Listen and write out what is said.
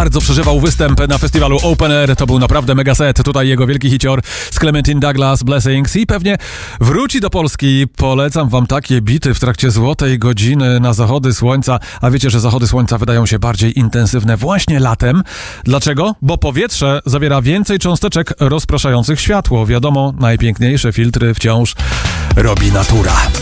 bardzo przeżywał występ na festiwalu Open Air. To był naprawdę mega set. Tutaj jego wielki hicior z Clementine Douglas, Blessings, i pewnie wróci do Polski. Polecam wam takie bity w trakcie złotej godziny na zachody słońca. A wiecie, że zachody słońca wydają się bardziej intensywne właśnie latem. Dlaczego? Bo powietrze zawiera więcej cząsteczek rozpraszających światło. Wiadomo, najpiękniejsze filtry wciąż robi natura.